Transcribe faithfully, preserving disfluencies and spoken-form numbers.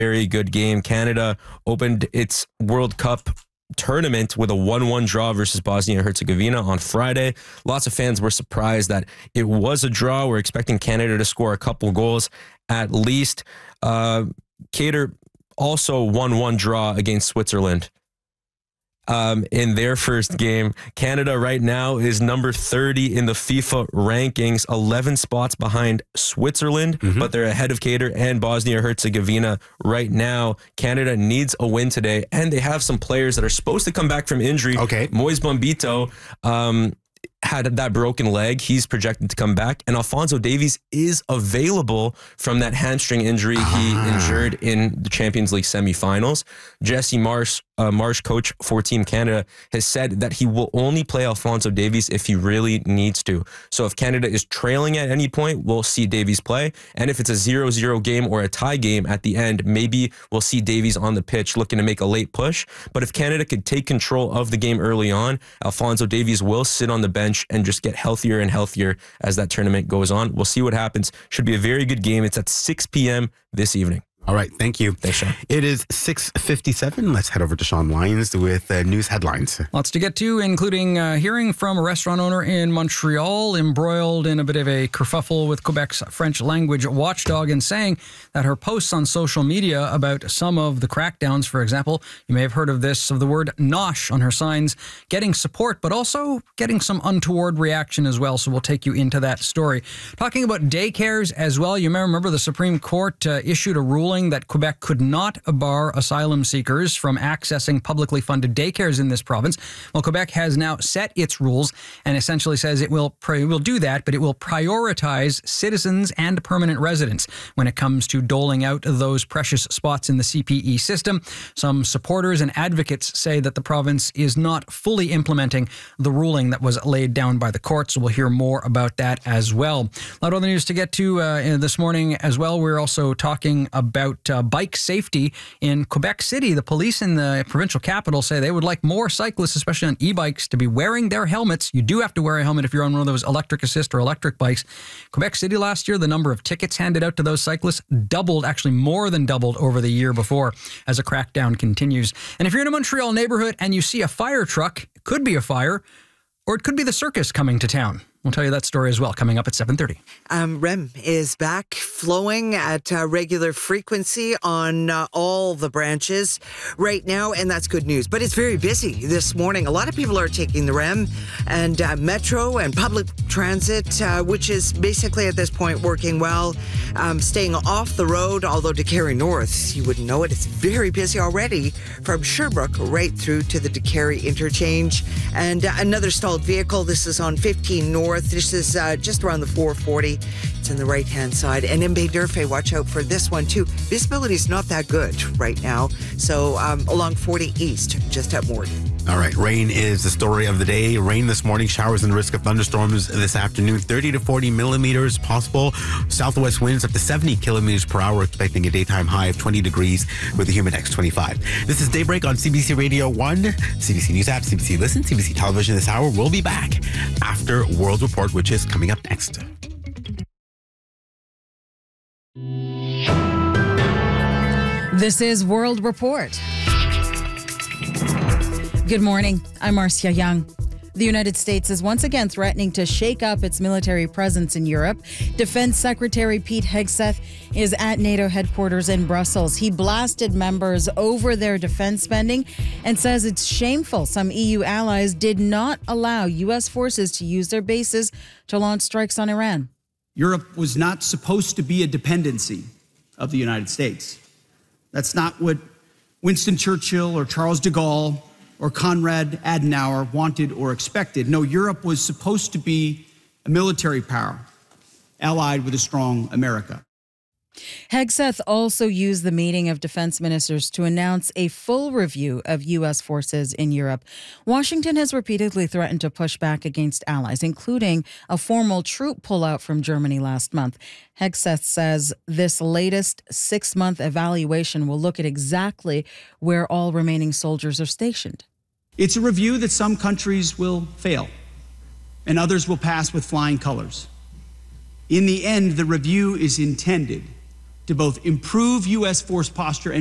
very good game. Canada opened its World Cup tournament with a one one draw versus Bosnia and Herzegovina on Friday. Lots of fans were surprised that it was a draw. We're expecting Canada to score a couple goals at least. Uh, Cater also one one draw against Switzerland. Um, in their first game, Canada right now is number thirty in the FIFA rankings, eleven spots behind Switzerland, mm-hmm. but they're ahead of Cater and Bosnia-Herzegovina right now. Canada needs a win today, and they have some players that are supposed to come back from injury. Okay. Moise Bombito um, had that broken leg. He's projected to come back, and Alphonso Davies is available from that hamstring injury he ah. injured in the Champions League semifinals. Jesse Marsh, uh, Marsh, coach for Team Canada, has said that he will only play Alphonso Davies if he really needs to. So if Canada is trailing at any point, we'll see Davies play. And if it's a zero zero game or a tie game at the end, maybe we'll see Davies on the pitch looking to make a late push. But if Canada could take control of the game early on, Alphonso Davies will sit on the bench and just get healthier and healthier as that tournament goes on. We'll see what happens. Should be a very good game. It's at six p.m. this evening. All right, thank you. Thanks, Sean. It is six fifty-seven. Let's head over to Sean Lyons with uh, news headlines. Lots to get to, including uh, hearing from a restaurant owner in Montreal embroiled in a bit of a kerfuffle with Quebec's French language watchdog and saying that her posts on social media about some of the crackdowns, for example, you may have heard of this, of the word nosh on her signs, getting support, but also getting some untoward reaction as well. So we'll take you into that story. Talking about daycares as well, you may remember the Supreme Court uh, issued a ruling that Quebec could not bar asylum seekers from accessing publicly funded daycares in this province. Well, Quebec has now set its rules and essentially says it will it will do that, but it will prioritize citizens and permanent residents when it comes to doling out those precious spots in the C P E system. Some supporters and advocates say that the province is not fully implementing the ruling that was laid down by the court, so we'll hear more about that as well. A lot of other news to get to uh, this morning as well. We're also talking about About uh, bike safety in Quebec City. The police in the provincial capital say they would like more cyclists, especially on e-bikes, to be wearing their helmets. You do have to wear a helmet if you're on one of those electric assist or electric bikes. Quebec City last year, the number of tickets handed out to those cyclists doubled, actually more than doubled over the year before as a crackdown continues. And if you're in a Montreal neighborhood and you see a fire truck, it could be a fire, or it could be the circus coming to town. We'll tell you that story as well, coming up at seven thirty. Um, R E M is back flowing at uh, regular frequency on uh, all the branches right now, and that's good news. But it's very busy this morning. A lot of people are taking the R E M and uh, Metro and public transit, uh, which is basically at this point working well, um, staying off the road, although to Carey North, you wouldn't know it, it's very busy already from Sherbrooke right through to the DeCarey interchange. And uh, another stalled vehicle, this is on fifteen North. This is uh, just around the four forty. It's on the right-hand side. And in Bay Durfee, watch out for this one, too. Visibility is not that good right now. So um, along forty East, just at Morton. All right, rain is the story of the day. Rain this morning, showers and risk of thunderstorms this afternoon. thirty to forty millimeters possible. Southwest winds up to seventy kilometers per hour. Expecting a daytime high of twenty degrees with a humid X twenty-five. This is Daybreak on C B C Radio one, C B C News app, C B C Listen, C B C Television this hour. We'll be back after World Report, which is coming up next. This is World Report. Good morning. I'm Marcia Young. The United States is once again threatening to shake up its military presence in Europe. Defense Secretary Pete Hegseth is at NATO headquarters in Brussels. He blasted members over their defense spending and says it's shameful some E U allies did not allow U S forces to use their bases to launch strikes on Iran. Europe was not supposed to be a dependency of the United States. That's not what Winston Churchill or Charles de Gaulle or Konrad Adenauer wanted or expected. No, Europe was supposed to be a military power allied with a strong America. Hegseth also used the meeting of defense ministers to announce a full review of U S forces in Europe. Washington has repeatedly threatened to push back against allies, including a formal troop pullout from Germany last month. Hegseth says this latest six-month evaluation will look at exactly where all remaining soldiers are stationed. It's a review that some countries will fail and others will pass with flying colors. In the end, the review is intended to both improve U S force posture and